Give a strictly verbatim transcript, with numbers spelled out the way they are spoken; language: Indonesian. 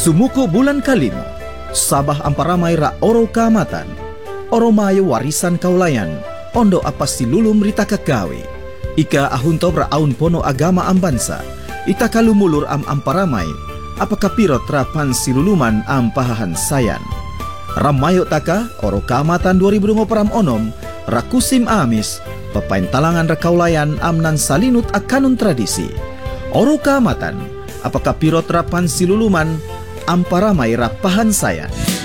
Sumuko bulan kalimo, sabah amparamay ra oro kaamatan, oro mayo warisan kaulayan, ondo apas silulum rita kagawe. Ika ahuntob ra aun pono agama ambansa, ita kalumulur am amparamay, apakah pirot rapan siluluman am pahahan sayan. Ramayo taka, oro kaamatan dua ribu dua puluh peram onom, rakusim amis, papain talangan rakaulayan amnan salinut akanun tradisi. Oro kaamatan, apakah pirot rapan siluluman amparamay rapahan sayan.